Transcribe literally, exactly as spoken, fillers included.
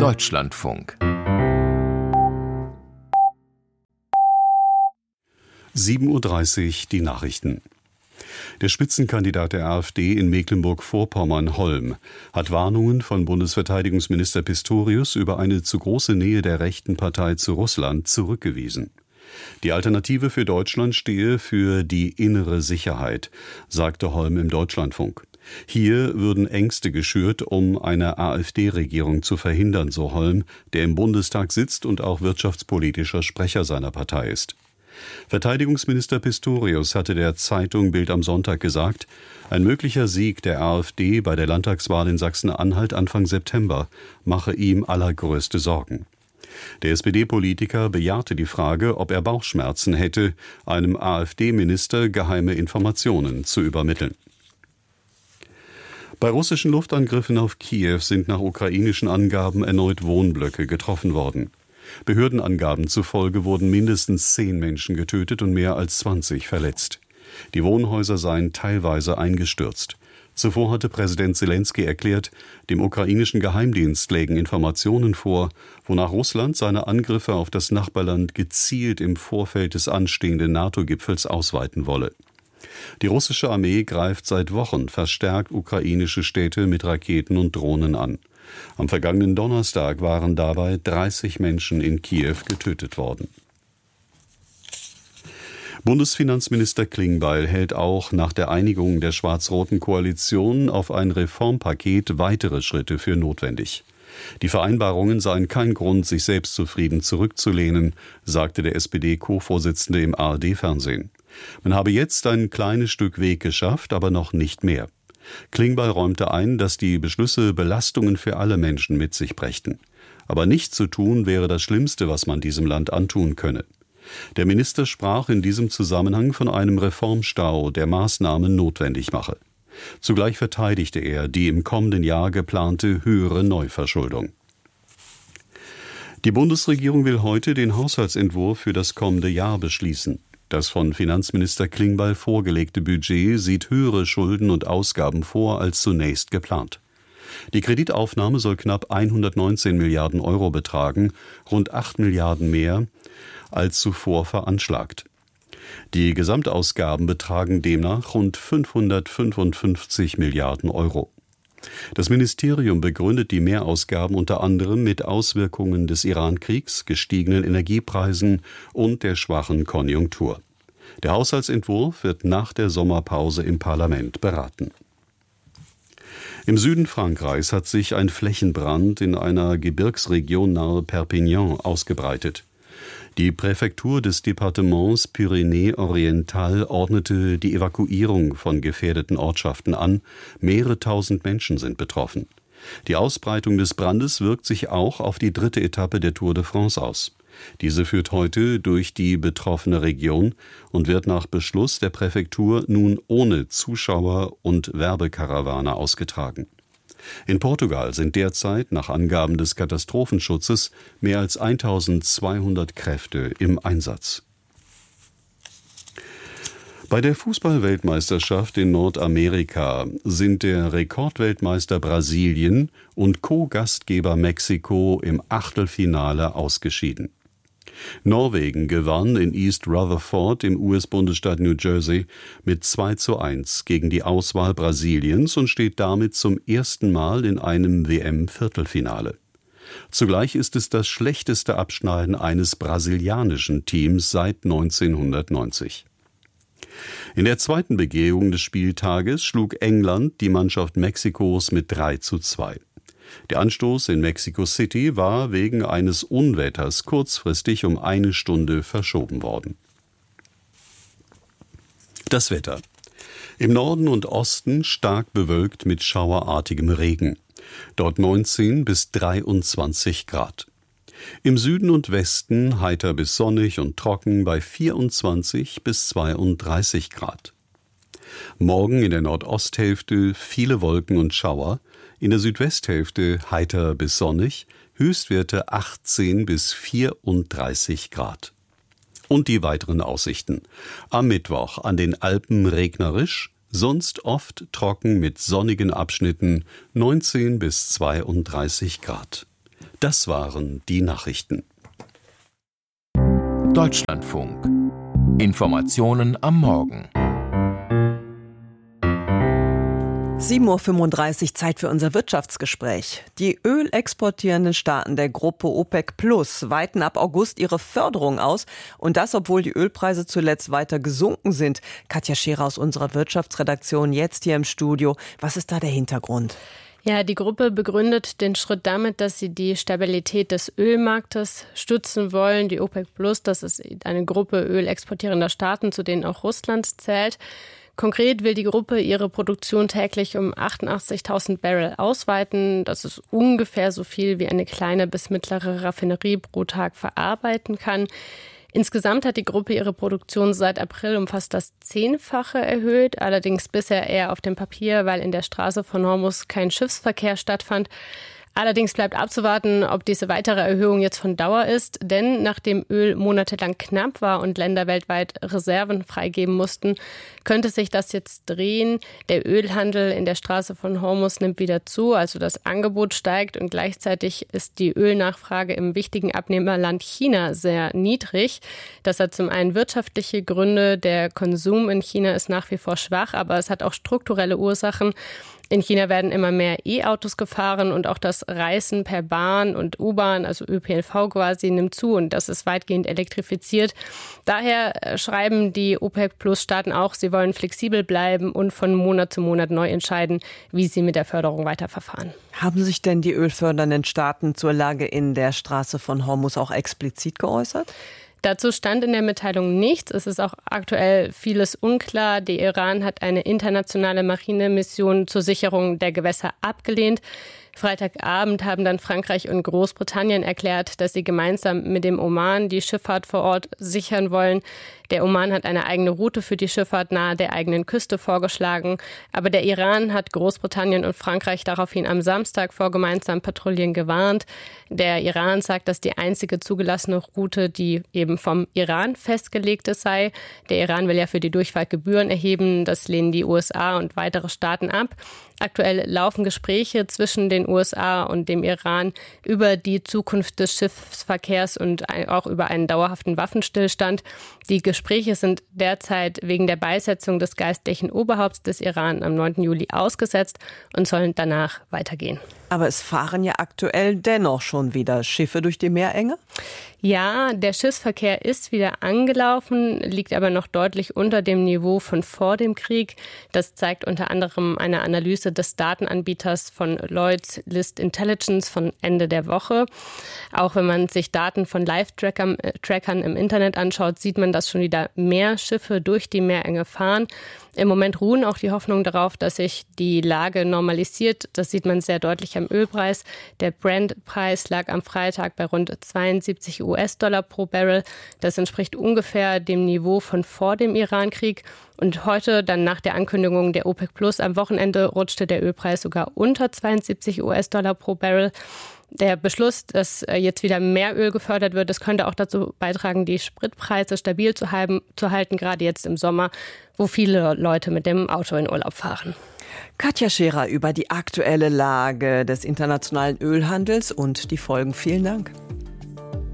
Deutschlandfunk. sieben Uhr dreißig, die Nachrichten. Der Spitzenkandidat der AfD in Mecklenburg-Vorpommern, Holm, hat Warnungen von Bundesverteidigungsminister Pistorius über eine zu große Nähe der rechten Partei zu Russland zurückgewiesen. Die Alternative für Deutschland stehe für die innere Sicherheit, sagte Holm im Deutschlandfunk. Hier würden Ängste geschürt, um eine AfD-Regierung zu verhindern, so Holm, der im Bundestag sitzt und auch wirtschaftspolitischer Sprecher seiner Partei ist. Verteidigungsminister Pistorius hatte der Zeitung Bild am Sonntag gesagt, ein möglicher Sieg der AfD bei der Landtagswahl in Sachsen-Anhalt Anfang September mache ihm allergrößte Sorgen. Der S P D-Politiker bejahte die Frage, ob er Bauchschmerzen hätte, einem AfD-Minister geheime Informationen zu übermitteln. Bei russischen Luftangriffen auf Kiew sind nach ukrainischen Angaben erneut Wohnblöcke getroffen worden. Behördenangaben zufolge wurden mindestens zehn Menschen getötet und mehr als zwanzig verletzt. Die Wohnhäuser seien teilweise eingestürzt. Zuvor hatte Präsident Selenskyj erklärt, dem ukrainischen Geheimdienst lägen Informationen vor, wonach Russland seine Angriffe auf das Nachbarland gezielt im Vorfeld des anstehenden NATO-Gipfels ausweiten wolle. Die russische Armee greift seit Wochen verstärkt ukrainische Städte mit Raketen und Drohnen an. Am vergangenen Donnerstag waren dabei dreißig Menschen in Kiew getötet worden. Bundesfinanzminister Klingbeil hält auch nach der Einigung der schwarz-roten Koalition auf ein Reformpaket weitere Schritte für notwendig. Die Vereinbarungen seien kein Grund, sich selbstzufrieden zurückzulehnen, sagte der S P D-Co-Vorsitzende im A R D-Fernsehen. Man habe jetzt ein kleines Stück Weg geschafft, aber noch nicht mehr. Klingbeil räumte ein, dass die Beschlüsse Belastungen für alle Menschen mit sich brächten. Aber nicht zu tun wäre das Schlimmste, was man diesem Land antun könne. Der Minister sprach in diesem Zusammenhang von einem Reformstau, der Maßnahmen notwendig mache. Zugleich verteidigte er die im kommenden Jahr geplante höhere Neuverschuldung. Die Bundesregierung will heute den Haushaltsentwurf für das kommende Jahr beschließen. Das von Finanzminister Klingbeil vorgelegte Budget sieht höhere Schulden und Ausgaben vor als zunächst geplant. Die Kreditaufnahme soll knapp hundertneunzehn Milliarden Euro betragen, rund acht Milliarden mehr als zuvor veranschlagt. Die Gesamtausgaben betragen demnach rund fünfhundertfünfundfünfzig Milliarden Euro. Das Ministerium begründet die Mehrausgaben unter anderem mit Auswirkungen des Iran-Kriegs, gestiegenen Energiepreisen und der schwachen Konjunktur. Der Haushaltsentwurf wird nach der Sommerpause im Parlament beraten. Im Süden Frankreichs hat sich ein Flächenbrand in einer Gebirgsregion nahe Perpignan ausgebreitet. Die Präfektur des Departements Pyrénées-Oriental ordnete die Evakuierung von gefährdeten Ortschaften an. Mehrere tausend Menschen sind betroffen. Die Ausbreitung des Brandes wirkt sich auch auf die dritte Etappe der Tour de France aus. Diese führt heute durch die betroffene Region und wird nach Beschluss der Präfektur nun ohne Zuschauer und Werbekarawane ausgetragen. In Portugal sind derzeit nach Angaben des Katastrophenschutzes mehr als eintausendzweihundert Kräfte im Einsatz. Bei der Fußball-Weltmeisterschaft in Nordamerika sind der Rekordweltmeister Brasilien und Co-Gastgeber Mexiko im Achtelfinale ausgeschieden. Norwegen gewann in East Rutherford im U S-Bundesstaat New Jersey mit zwei zu eins gegen die Auswahl Brasiliens und steht damit zum ersten Mal in einem W M-Viertelfinale. Zugleich ist es das schlechteste Abschneiden eines brasilianischen Teams seit neunzehnhundertneunzig. In der zweiten Begehung des Spieltages schlug England die Mannschaft Mexikos mit drei zu zwei. Der Anstoß in Mexico City war wegen eines Unwetters kurzfristig um eine Stunde verschoben worden. Das Wetter. Im Norden und Osten stark bewölkt mit schauerartigem Regen. Dort neunzehn bis dreiundzwanzig Grad. Im Süden und Westen heiter bis sonnig und trocken bei vierundzwanzig bis zweiunddreißig Grad. Morgen in der Nordosthälfte viele Wolken und Schauer, in der Südwesthälfte heiter bis sonnig, Höchstwerte achtzehn bis vierunddreißig Grad. Und die weiteren Aussichten. Am Mittwoch an den Alpen regnerisch, sonst oft trocken mit sonnigen Abschnitten, neunzehn bis zweiunddreißig Grad. Das waren die Nachrichten. Deutschlandfunk. Informationen am Morgen. sieben Uhr fünfunddreißig, Zeit für unser Wirtschaftsgespräch. Die ölexportierenden Staaten der Gruppe OPEC Plus weiten ab August ihre Förderung aus. Und das, obwohl die Ölpreise zuletzt weiter gesunken sind. Katja Scherer aus unserer Wirtschaftsredaktion jetzt hier im Studio. Was ist da der Hintergrund? Ja, die Gruppe begründet den Schritt damit, dass sie die Stabilität des Ölmarktes stützen wollen. Die OPEC Plus, das ist eine Gruppe ölexportierender Staaten, zu denen auch Russland zählt. Konkret will die Gruppe ihre Produktion täglich um achtundachtzigtausend Barrel ausweiten. Das ist ungefähr so viel, wie eine kleine bis mittlere Raffinerie pro Tag verarbeiten kann. Insgesamt hat die Gruppe ihre Produktion seit April um fast das Zehnfache erhöht, allerdings bisher eher auf dem Papier, weil in der Straße von Hormuz kein Schiffsverkehr stattfand. Allerdings bleibt abzuwarten, ob diese weitere Erhöhung jetzt von Dauer ist, denn nachdem Öl monatelang knapp war und Länder weltweit Reserven freigeben mussten, könnte sich das jetzt drehen. Der Ölhandel in der Straße von Hormuz nimmt wieder zu, also das Angebot steigt und gleichzeitig ist die Ölnachfrage im wichtigen Abnehmerland China sehr niedrig. Das hat zum einen wirtschaftliche Gründe, der Konsum in China ist nach wie vor schwach, aber es hat auch strukturelle Ursachen. In China werden immer mehr E-Autos gefahren und auch das Reisen per Bahn und U-Bahn, also Ö P N V quasi, nimmt zu und das ist weitgehend elektrifiziert. Daher schreiben die OPEC-Plus-Staaten auch, sie wollen flexibel bleiben und von Monat zu Monat neu entscheiden, wie sie mit der Förderung weiterverfahren. Haben sich denn die ölfördernden Staaten zur Lage in der Straße von Hormuz auch explizit geäußert? Dazu stand in der Mitteilung nichts. Es ist auch aktuell vieles unklar. Der Iran hat eine internationale Marinemission zur Sicherung der Gewässer abgelehnt. Freitagabend haben dann Frankreich und Großbritannien erklärt, dass sie gemeinsam mit dem Oman die Schifffahrt vor Ort sichern wollen. Der Oman hat eine eigene Route für die Schifffahrt nahe der eigenen Küste vorgeschlagen. Aber der Iran hat Großbritannien und Frankreich daraufhin am Samstag vor gemeinsamen Patrouillen gewarnt. Der Iran sagt, dass die einzige zugelassene Route, die eben vom Iran festgelegte sei. Der Iran will ja für die Durchfahrt Gebühren erheben. Das lehnen die U S A und weitere Staaten ab. Aktuell laufen Gespräche zwischen den U S A und dem Iran über die Zukunft des Schiffsverkehrs und auch über einen dauerhaften Waffenstillstand. Die Gespräche sind derzeit wegen der Beisetzung des geistlichen Oberhaupts des Iran am neunten Juli ausgesetzt und sollen danach weitergehen. Aber es fahren ja aktuell dennoch schon wieder Schiffe durch die Meerenge? Ja, der Schiffsverkehr ist wieder angelaufen, liegt aber noch deutlich unter dem Niveau von vor dem Krieg. Das zeigt unter anderem eine Analyse des Datenanbieters von Lloyd's List Intelligence von Ende der Woche. Auch wenn man sich Daten von Live-Trackern äh, Trackern im Internet anschaut, sieht man, dass schon wieder mehr Schiffe durch die Meerenge fahren. Im Moment ruhen auch die Hoffnungen darauf, dass sich die Lage normalisiert. Das sieht man sehr deutlich am Ölpreis. Der Brent-Preis lag am Freitag bei rund zweiundsiebzig US-Dollar pro Barrel. Das entspricht ungefähr dem Niveau von vor dem Iran-Krieg. Und heute, dann nach der Ankündigung der OPEC Plus am Wochenende, rutschte der Ölpreis sogar unter zweiundsiebzig US-Dollar pro Barrel. Der Beschluss, dass jetzt wieder mehr Öl gefördert wird, das könnte auch dazu beitragen, die Spritpreise stabil zu halten, zu halten, gerade jetzt im Sommer, wo viele Leute mit dem Auto in Urlaub fahren. Katja Scherer über die aktuelle Lage des internationalen Ölhandels und die Folgen. Vielen Dank.